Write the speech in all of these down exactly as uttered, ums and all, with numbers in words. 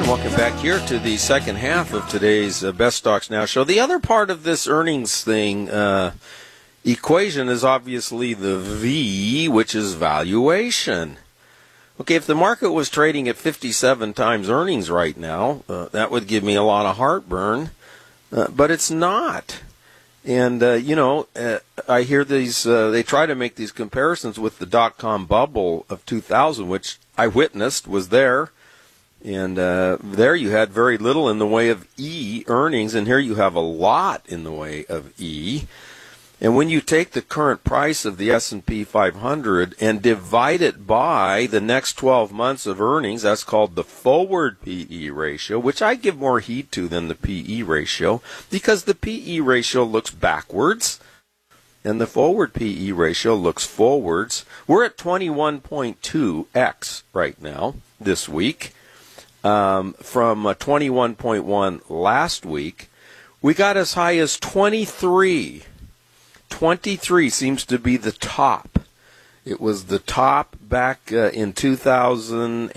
welcome back here to the second half of today's uh, Best Stocks Now show. The other part of this earnings thing uh, equation is obviously the V, which is valuation. Okay, if the market was trading at fifty-seven times earnings right now, uh, that would give me a lot of heartburn, uh, but it's not. And, uh, you know, uh, I hear these, uh, they try to make these comparisons with the dot-com bubble of two thousand, which I witnessed, was there. And uh, there you had very little in the way of E earnings, and here you have a lot in the way of E. And when you take the current price of the S and P five hundred and divide it by the next twelve months of earnings, that's called the forward P E ratio, which I give more heed to than the P E ratio, because the P E ratio looks backwards, and the forward P E ratio looks forwards. We're at twenty-one point two x right now, this week. Um, from uh, twenty-one point one last week, we got as high as twenty-three. twenty-three seems to be the top. It was the top back uh, in two thousand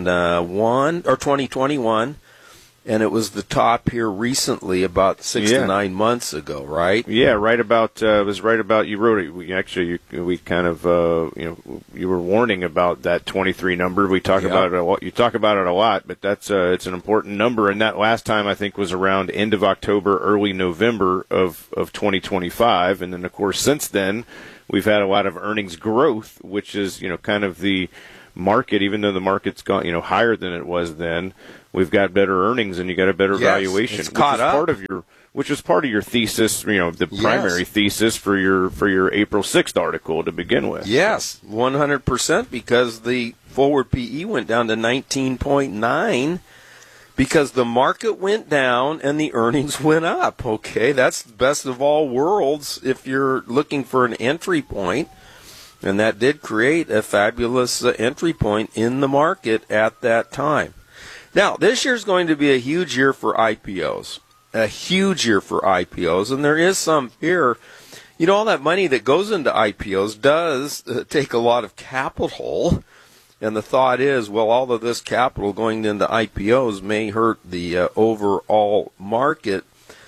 one or twenty twenty-one, and it was the top here recently, about six yeah. to nine months ago, right? Yeah, right about. Uh, it was right about. You wrote it. We actually, you, we kind of, uh, you know, you were warning about that twenty-three number. We talk Yep. about it a lot. You talk about it a lot, but that's uh, it's an important number. And that last time I think was around end of October, early November of of twenty twenty-five. And then of course since then we've had a lot of earnings growth, which is you know kind of the market. Even though the market's gone you know higher than it was then, we've got better earnings and you got a better Yes, valuation, it's which caught is up. part of your which was part of your thesis, you know, the Yes. primary thesis for your for your April sixth article to begin with. Yes, one hundred percent, because the forward P E went down to nineteen point nine because the market went down and the earnings went up. Okay, that's the best of all worlds if you're looking for an entry point. And that did create a fabulous uh, entry point in the market at that time. Now, this year's going to be a huge year for I P Os. A huge year for I P Os. And there is some fear. You know, all that money that goes into I P Os does uh, take a lot of capital. And the thought is, well, all of this capital going into I P Os may hurt the uh, overall market.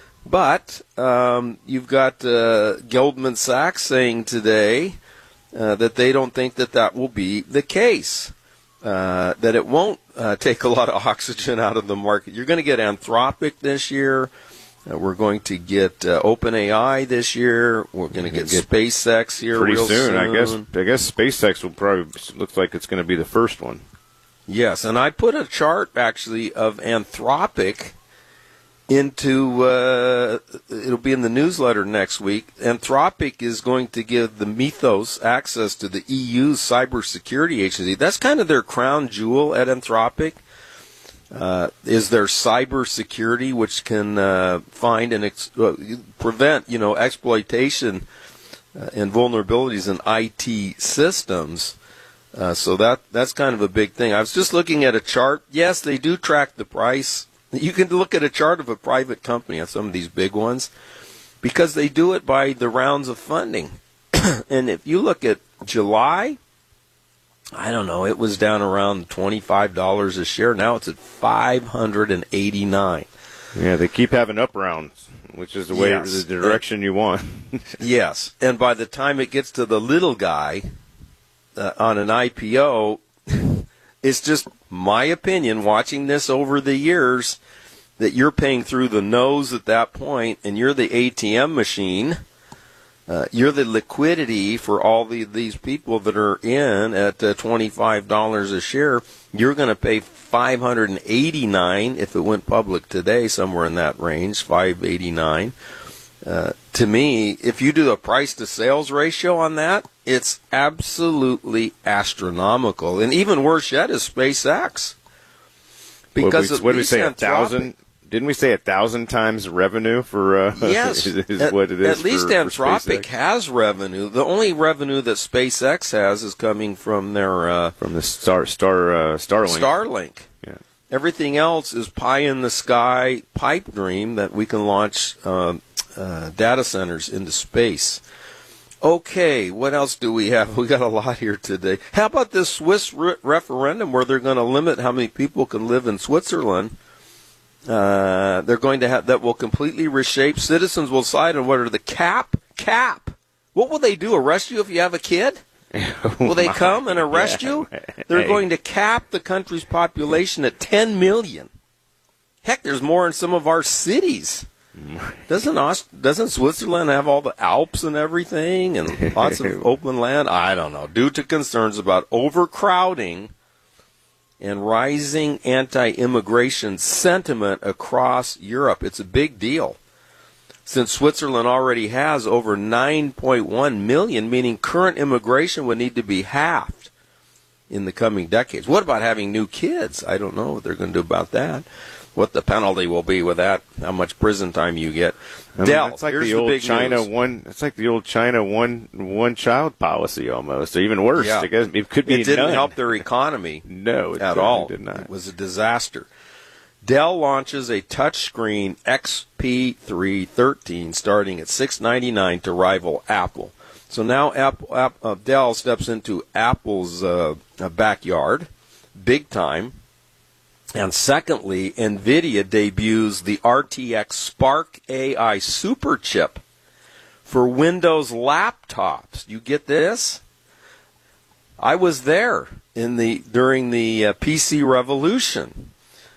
But um, you've got uh, Goldman Sachs saying today uh, that they don't think that that will be the case. Uh, that it won't uh, take a lot of oxygen out of the market. You're going to get Anthropic this year. Uh, we're going to get uh, OpenAI this year. We're going to get, get SpaceX here pretty real soon. soon. I guess. I guess SpaceX will probably looks like it's going to be the first one. Yes, and I put a chart actually of Anthropic into. Uh, it'll be in the newsletter next week. Anthropic is going to give the Mythos access to the E U's cybersecurity agency. That's kind of their crown jewel at Anthropic. Uh, is their cybersecurity, which can uh, find and ex- uh, prevent, you know, exploitation uh, and vulnerabilities in I T systems. Uh, so that that's kind of a big thing. I was just looking at a chart. Yes, they do track the price. You can look at a chart of a private company on some of these big ones because they do it by the rounds of funding. And if you look at July, I don't know, it was down around twenty-five dollars a share. Now it's at five hundred eighty-nine dollars. Yeah, they keep having up rounds, which is the way Yes. the direction you want. Yes, and by the time it gets to the little guy uh, on an I P O, it's just my opinion, watching this over the years, that you're paying through the nose at that point, and you're the A T M machine. Uh, you're the liquidity for all the, these people that are in at uh, twenty-five dollars a share. You're going to pay five hundred eighty-nine dollars if it went public today, somewhere in that range, five hundred eighty-nine dollars. Uh, to me, if you do a price-to-sales ratio on that, it's absolutely astronomical. And even worse yet is SpaceX. Because what did we, what did we say, a thousand? Didn't we say a thousand times revenue for? Uh, yes, is, is at, what it is at least for, Anthropic for has revenue. The only revenue that SpaceX has is coming from their uh, from the Star Star uh, Starlink. Starlink. Yeah. Everything else is pie in the sky pipe dream that we can launch uh, uh, data centers into space. Okay, what else do we have? We got a lot here today. How about this Swiss re- referendum where they're going to limit how many people can live in Switzerland? Uh, they're going to have that will completely reshape. Citizens will decide on what are the cap cap. What will they do? Arrest you if you have a kid? Oh will they my. come and arrest Yeah. you? They're Hey. going to cap the country's population at ten million. Heck, there's more in some of our cities. Doesn't Aust- doesn't Switzerland have all the Alps and everything and lots of open land? I don't know. Due to concerns about overcrowding and rising anti-immigration sentiment across Europe, it's a big deal. Since Switzerland already has over nine point one million, meaning current immigration would need to be halved in the coming decades. What about having new kids? I don't know what they're going to do about that. What the penalty will be with that, how much prison time you get. I mean, Dell, it's like here's the the old big China news. one. It's like the old China one one child policy almost, or even worse. Yeah. I guess it could be It didn't none. help their economy No, it at certainly all. did not. It was a disaster. Dell launches a touchscreen X P three thirteen starting at six ninety-nine to rival Apple. So now Apple, App, uh, Dell steps into Apple's uh, uh, backyard, big time. And secondly, NVIDIA debuts the R T X Spark A I super chip for Windows laptops. You get this? I was there in the during the uh, P C revolution.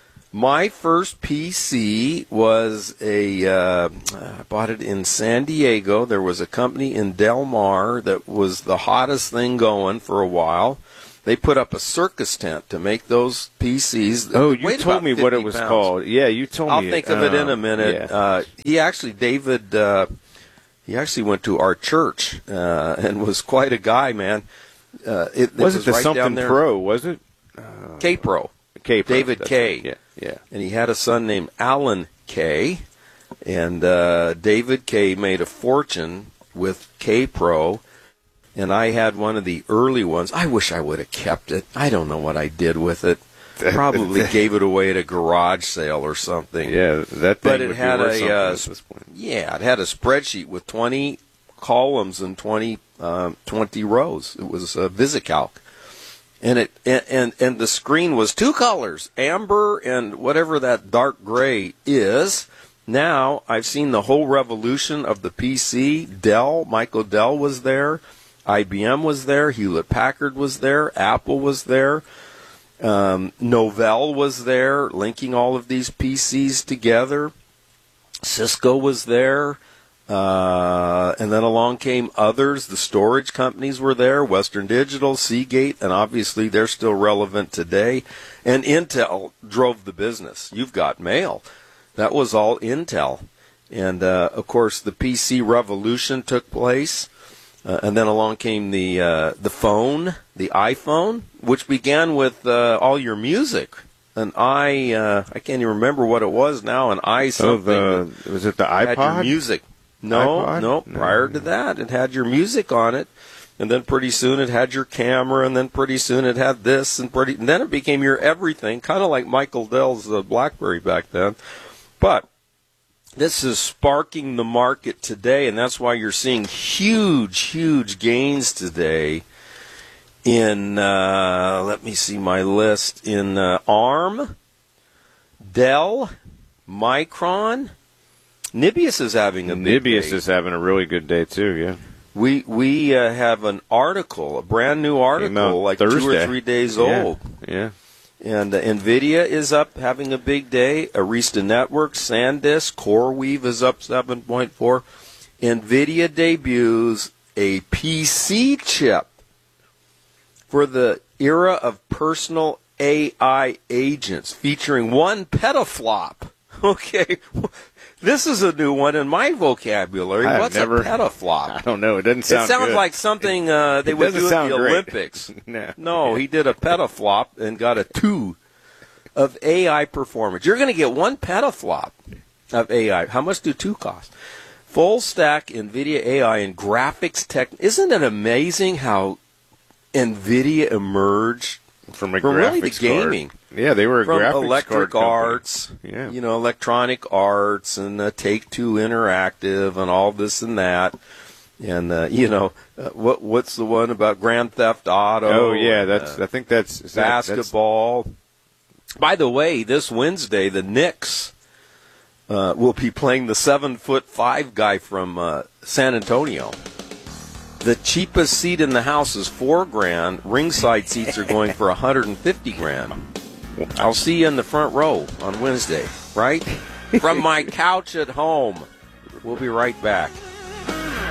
My first P C was a, uh, I bought it in San Diego. There was a company in Del Mar that was the hottest thing going for a while. They put up a circus tent to make those P Cs. Oh, you Weighed told about me what it fifty was pounds. called. Yeah, you told I'll me. think of it in a Um, minute. yeah. Uh, he actually, David, uh, he actually went to our church uh, and was quite a guy, man. Uh, it, was it it the right down something there. Pro? Was it K-Pro. K? David K. Yeah, yeah. And he had a son named Alan K. And uh, David K. made a fortune with K-Pro. And I had one of the early ones. I wish I would have kept it. I don't know what I did with it. Probably gave it away at a garage sale or something. Yeah, that thing But it would had be worth a something uh, at this point. yeah, it had a spreadsheet with twenty columns and twenty um, twenty rows. It was a VisiCalc, and it and, and and the screen was two colors, amber and whatever that dark gray is. Now I've seen the whole revolution of the P C. Dell, Michael Dell was there, I B M was there, Hewlett Packard was there, Apple was there. Um, Novell was there, linking all of these P Cs together. Cisco was there, uh, and then along came others. The storage companies were there, Western Digital, Seagate, and obviously they're still relevant today. And Intel drove the business. You've got mail. That was all Intel. And, uh, of course, the P C revolution took place. Uh, and then along came the uh, the phone, the iPhone, which began with uh, all your music. An i, uh, I can't even remember what it was now. An i Oh, something. the was it the that had your iPod? music. No, iPod? no. No. Prior to that, it had your music on it, and then pretty soon it had your camera, and then pretty soon it had this, and pretty, and then it became your everything, kind of like Michael Dell's uh, BlackBerry back then. But this is sparking the market today, and that's why you're seeing huge, huge gains today in, uh, let me see my list, in uh, ARM, Dell, Micron. Nibius is having a big Nibius day. is having a really good day too. Yeah. We we uh, have an article, a brand new Came out article, like two or Thursday. three days Yeah, old. Yeah. And uh, NVIDIA is up, having a big day. Arista Networks, SanDisk, CoreWeave is up seven point four. NVIDIA debuts a P C chip for the era of personal A I agents featuring one petaflop. Okay, this is a new one in my vocabulary. I've What's never- a petaflop? I don't know. It doesn't sound. It sounds good. like something uh, they It would doesn't do at sound the great. Olympics. No. No, he did a petaflop and got a two of A I performance. You're going to get one petaflop of A I. How much do two cost? Full stack NVIDIA A I and graphics tech. Isn't it amazing how NVIDIA emerged from a from graphics really the card. gaming? Yeah, they were a From graphics Electric card company. Arts, Yeah. you know, Electronic Arts and uh, Take Two Interactive and all this and that. And uh, you know uh, what? What's the one about Grand Theft Auto? Oh yeah, and, that's. uh, I think that's is that- basketball. That's... By the way, this Wednesday the Knicks uh, will be playing the seven foot five guy from uh, San Antonio. The cheapest seat in the house is four grand. Ringside seats are going for a hundred and fifty grand. I'll see you in the front row on Wednesday, right? From my couch at home. We'll be right back.